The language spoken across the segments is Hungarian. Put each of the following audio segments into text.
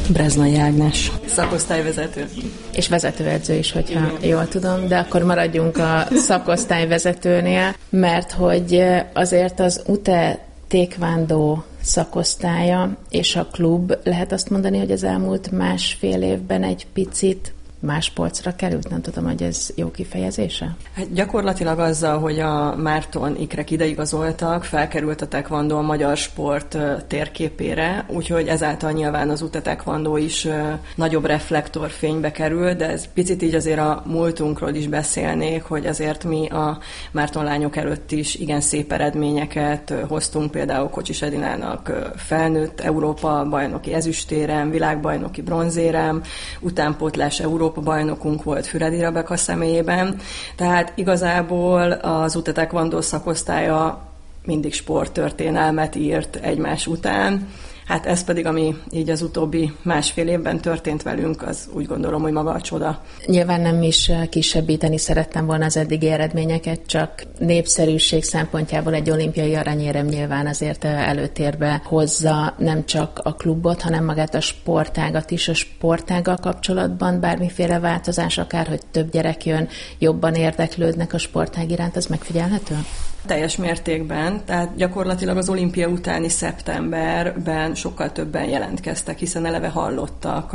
Breznai Ágnes. Szakosztályvezető. És vezetőedző is, hogyha jól tudom, de akkor maradjunk a szakosztályvezetőnél, mert hogy azért az UTE taekwondo szakosztálya és a klub, lehet azt mondani, hogy az elmúlt másfél évben egy picit más polcra került? Nem tudom, hogy ez jó kifejezése? Hát gyakorlatilag azzal, hogy a Márton ikrek ideigazoltak, felkerült a taekwondo a magyar sport térképére, úgyhogy ezáltal nyilván az UTE taekwondo is nagyobb reflektorfénybe kerül, de ez picit így azért a múltunkról is beszélnék, hogy azért mi a Márton lányok előtt is igen szép eredményeket hoztunk, például Kocsis Edinának felnőtt Európa bajnoki ezüstérem, világbajnoki bronzérem, utánpótlás Európa bajnokunk volt Füredi Rebeka személyében, tehát igazából az UTE taekwondo szakosztálya mindig sporttörténelmet írt egymás után. Hát ez pedig, ami így az utóbbi másfél évben történt velünk, az úgy gondolom, hogy maga a csoda. Nyilván nem is kisebbíteni szerettem volna az eddigi eredményeket, csak népszerűség szempontjából egy olimpiai aranyérem nyilván azért előtérbe hozza nem csak a klubot, hanem magát a sportágat is. A sportággal kapcsolatban bármiféle változás, akár hogy több gyerek jön, jobban érdeklődnek a sportág iránt, az megfigyelhető? Teljes mértékben, tehát gyakorlatilag az olimpia utáni szeptemberben sokkal többen jelentkeztek, hiszen eleve hallottak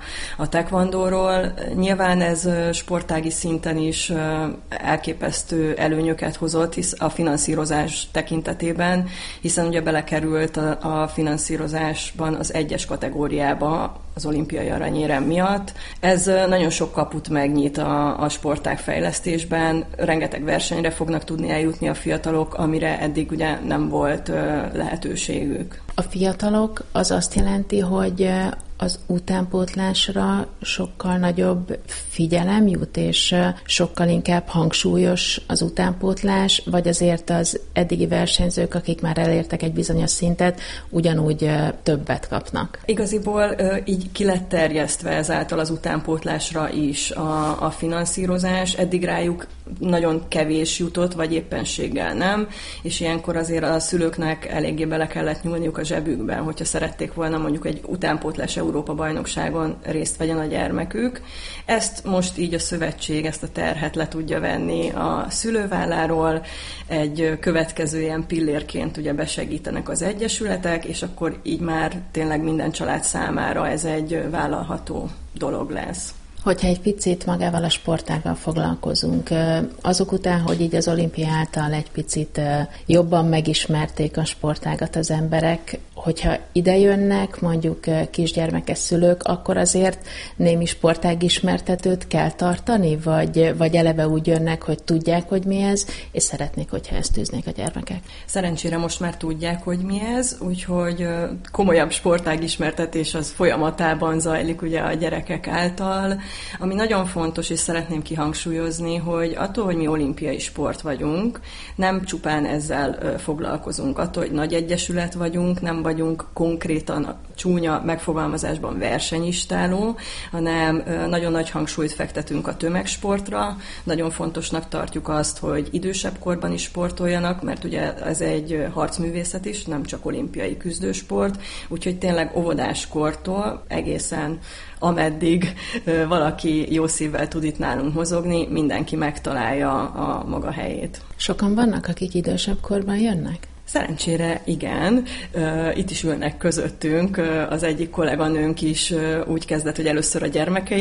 a taekwondóról. Nyilván ez sportági szinten is elképesztő előnyöket hozott hisz a finanszírozás tekintetében, hiszen ugye belekerült a finanszírozásban az 1-es kategóriába az olimpiai aranyérem miatt. Ez nagyon sok kaput megnyit a sportág fejlesztésben, rengeteg versenyre fognak tudni eljutni a fiatalok, amire eddig ugye nem volt lehetőségük. A fiatalok az azt jelenti, hogy az utánpótlásra sokkal nagyobb figyelem jut, és sokkal inkább hangsúlyos az utánpótlás, vagy azért az eddigi versenyzők, akik már elértek egy bizonyos szintet, ugyanúgy többet kapnak? Igaziból így ki lett terjesztve ezáltal az utánpótlásra is a finanszírozás, eddig rájuk nagyon kevés jutott, vagy éppenséggel nem, és ilyenkor azért a szülőknek eléggé bele kellett nyúlniuk a zsebükben, hogyha szerették volna mondjuk egy utánpótlás Európa-bajnokságon részt vegyen a gyermekük. Ezt most így a szövetség ezt a terhet le tudja venni a szülőválláról, egy következő ilyen pillérként ugye besegítenek az egyesületek, és akkor így már tényleg minden család számára ez egy vállalható dolog lesz. Hogyha egy picit magával a sportággal foglalkozunk, azok után, hogy így az olimpia által egy picit jobban megismerték a sportágat az emberek, hogyha idejönnek mondjuk kisgyermekes szülők, akkor azért némi sportágismertetőt kell tartani, vagy eleve úgy jönnek, hogy tudják, hogy mi ez, és szeretnék, hogyha ezt tűznék a gyermekek? Szerencsére most már tudják, hogy mi ez, úgyhogy komolyabb sportágismertetés az folyamatában zajlik ugye a gyerekek által. Ami nagyon fontos, és szeretném kihangsúlyozni, hogy attól, hogy mi olimpiai sport vagyunk, nem csupán ezzel foglalkozunk. Attól, hogy nagy egyesület vagyunk, nem vagyunk konkrétan csúnya megfogalmazásban versenyistáló, hanem nagyon nagy hangsúlyt fektetünk a tömegsportra. Nagyon fontosnak tartjuk azt, hogy idősebb korban is sportoljanak, mert ugye ez egy harcművészet is, nem csak olimpiai küzdősport, úgyhogy tényleg óvodáskortól egészen ameddig valaki jó szívvel tud itt nálunk mozogni, mindenki megtalálja a maga helyét. Sokan vannak, akik idősebb korban jönnek? Szerencsére igen, itt is ülnek közöttünk, az egyik kolléganőnk is úgy kezdett, hogy először a gyermekei